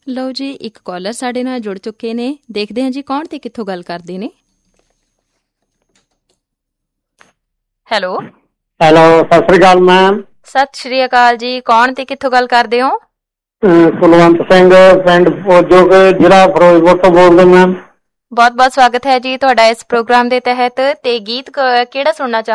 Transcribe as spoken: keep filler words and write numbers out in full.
ਲਓ ਜੀ, ਇੱਕ ਕਾਲਰ ਸਾਡੇ ਨਾਲ ਜੁੜ ਚੁੱਕੇ ਨੇ। ਦੇਖਦੇ ਹਾਂ ਜੀ ਕੌਣ ਤੇ ਕਿੱਥੋਂ ਗੱਲ ਕਰਦੇ ਨੇ। ਹੈਲੋ ਹੈਲੋ, ਸਤਿ ਸ੍ਰੀ ਅਕਾਲ ਮੈਮ। ਸਤਿ ਸ਼੍ਰੀ ਅਕਾਲ ਜੀ। ਕੌਣ ਤੇ ਕਿੱਥੋਂ ਗੱਲ ਕਰਦੇ ਹੋ? ਕੁਲਵੰਤ ਸਿੰਘ, ਪਿੰਡ ਪੋਜੋਕ, ਜ਼ਿਲ੍ਹਾ ਫਿਰੋਜ਼ਪੁਰ ਤੋਂ ਬੋਲਦੇ ਮੈਮ। ਬਹੁਤ ਬਹੁਤ ਸਵਾਗਤ ਹੈ ਜੀ ਤੁਹਾਡਾ ਇਸ ਪ੍ਰੋਗਰਾਮ ਦੇ ਤਹਿਤ। ਤੇ ਗੀਤ ਕ- ਕਿਹੜਾ ਸੁਣਨਾ ਚਾਹੋਗੇ?